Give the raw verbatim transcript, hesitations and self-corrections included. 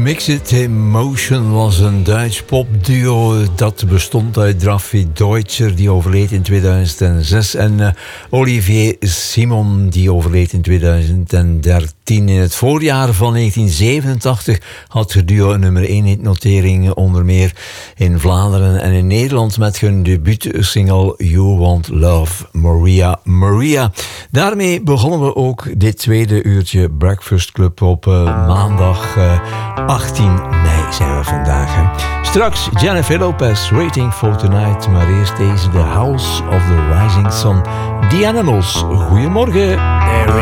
Mixed Emotion was een Duits popduo dat bestond uit Raffi Deutscher, die overleed in tweeduizend zes, en uh, Olivier Simon, die overleed in tweeduizend dertien. In het voorjaar van negentien zevenentachtig had het duo een nummer één hitnotering, onder meer in Vlaanderen en in Nederland, met hun debuutsingle You Want Love, Maria Maria. Daarmee begonnen we ook dit tweede uurtje Breakfast Club op uh, maandag uh, achttien mei zijn we vandaag. Hè. Straks Jennifer Lopez, Waiting for Tonight, maar eerst deze The House of the Rising Sun, The Animals. Goedemorgen.